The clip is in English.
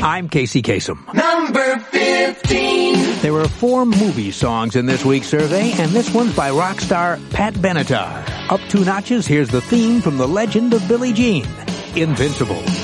I'm Casey Kasem. Number 15. There were 4 movie songs in this week's survey, and this one's by rock star Pat Benatar. Up 2 notches, here's the theme from the legend of Billie Jean, Invincible.